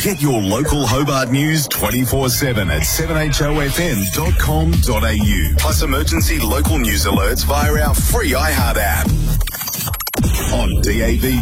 Get your local Hobart news 24/7 at 7HOFM.com.au. Plus emergency local news alerts via our free iHeart app. On DAB+,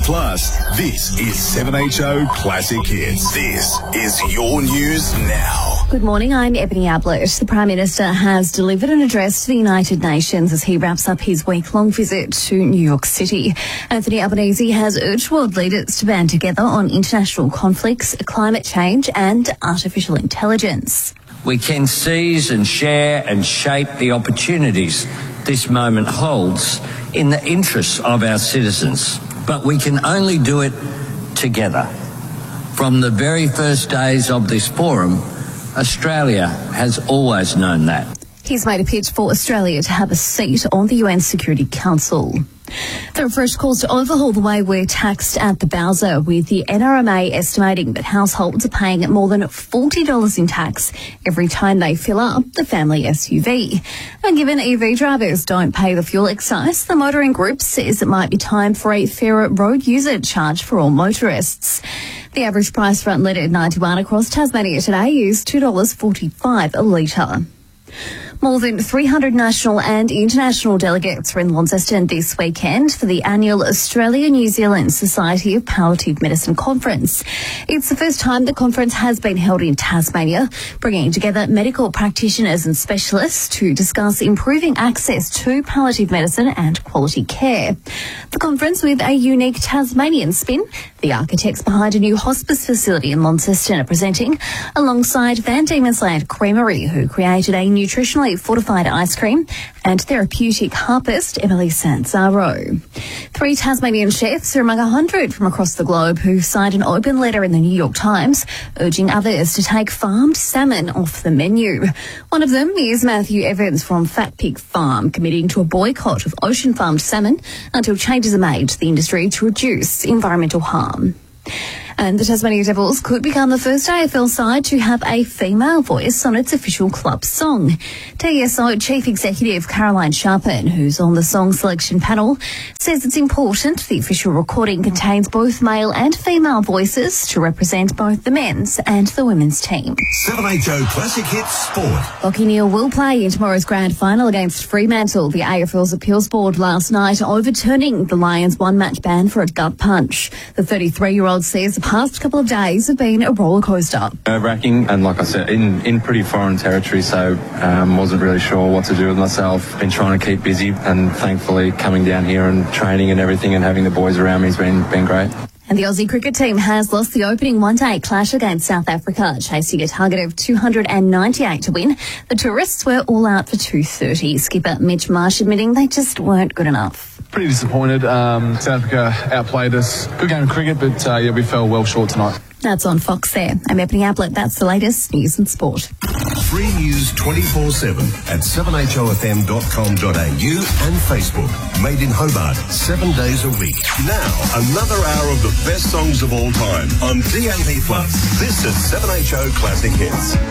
this is 7HO Classic Hits. This is your news now. Good morning, I'm Ebony Ablett. The Prime Minister has delivered an address to the United Nations as he wraps up his week-long visit to New York City. Anthony Albanese has urged world leaders to band together on international conflicts, climate change and artificial intelligence. We can seize and share and shape the opportunities this moment holds in the interests of our citizens. But we can only do it together. From the very first days of this forum, Australia has always known that. He's made a pitch for Australia to have a seat on the UN Security Council. There are fresh calls to overhaul the way we're taxed at the Bowser, with the NRMA estimating that households are paying more than $40 in tax every time they fill up the family SUV. And given EV drivers don't pay the fuel excise, the motoring group says it might be time for a fairer road user charge for all motorists. The average price for unleaded 91 across Tasmania today is $2.45 a litre. More than 300 national and international delegates were in Launceston this weekend for the annual Australia-New Zealand Society of Palliative Medicine Conference. It's the first time the conference has been held in Tasmania, bringing together medical practitioners and specialists to discuss improving access to palliative medicine and quality care. The conference, with a unique Tasmanian spin, the architects behind a new hospice facility in Launceston are presenting, alongside Van Diemen's Land Creamery, who created a nutritionally fortified ice cream, and therapeutic harpist Emily Sanzaro. 3 Tasmanian chefs are among 100 from across the globe who signed an open letter in the New York Times urging others to take farmed salmon off the menu. One of them is Matthew Evans from Fat Pig Farm, committing to a boycott of ocean farmed salmon until changes are made to the industry to reduce environmental harm. And the Tasmania Devils could become the first AFL side to have a female voice on its official club song. TSO Chief Executive Caroline Sharpen, who's on the song selection panel, says it's important the official recording contains both male and female voices to represent both the men's and the women's team. 7HO Classic Hits Sport. Lachie Neale will play in tomorrow's grand final against Fremantle. The AFL's appeals board last night overturning the Lions' one-match ban for a gut punch. The 33-year-old says the past couple of days have been a roller coaster. Nerve-wracking, and like I said, in pretty foreign territory, so wasn't really sure what to do with myself. Been trying to keep busy, and thankfully coming down here and training and everything and having the boys around me has been great. And the Aussie cricket team has lost the opening one-day clash against South Africa, chasing a target of 298 to win. The tourists were all out for 230. Skipper Mitch Marsh admitting they just weren't good enough. Pretty disappointed. South Africa outplayed us. Good game of cricket, but we fell well short tonight. That's on Fox there. I'm Ebony Ablett. That's the latest news and sport. Free news 24/7 at 7HOFM.com.au and Facebook. Made in Hobart 7 days a week. Now, another hour of the best songs of all time on DAB+. This is 7HO Classic Hits.